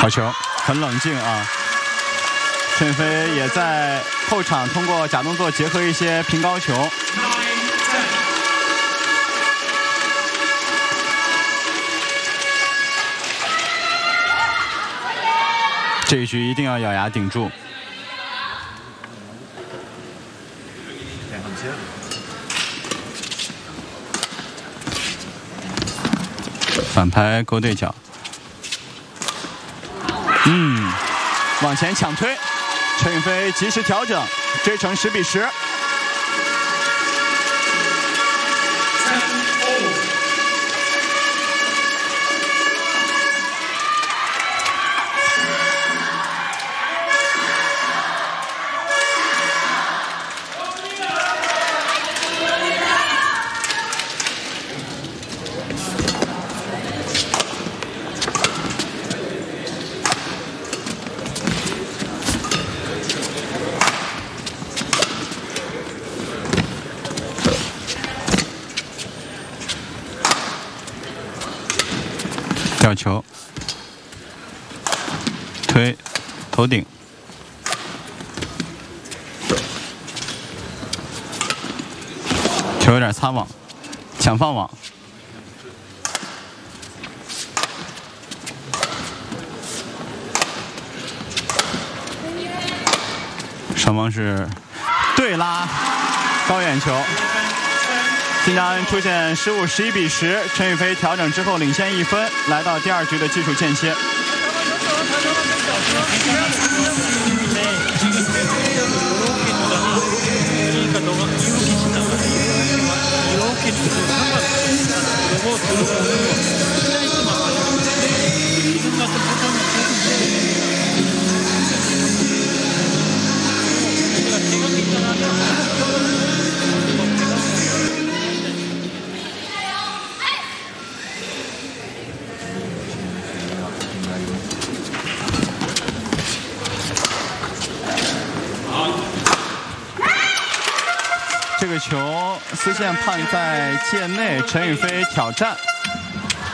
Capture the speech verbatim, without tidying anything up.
好球，很冷静啊。陈雨菲也在后场通过假动作结合一些平高球。这一局一定要咬牙顶住。反拍勾对角，嗯，往前抢推，陈雨菲及时调整，追成十比十。吊球，推，头顶，球有点擦网，抢放网，双方是对拉高远球。金章恩出现失误，十一比十。陈雨菲调整之后领先一分，来到第二局的技术间歇。这个球丝线判在界内，陈雨菲挑战。